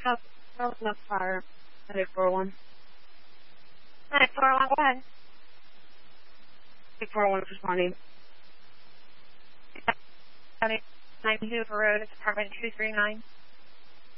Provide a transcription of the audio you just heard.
House enough fire at 841. 941, go ahead. 841 is responding. 92 for road, it's apartment 239.